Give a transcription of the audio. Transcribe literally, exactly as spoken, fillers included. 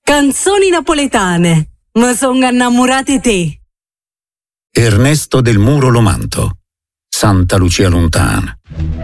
Canzoni napoletane. Ma son innamorate te. Ernesto del Muro Lomanto. Santa Lucia lontana.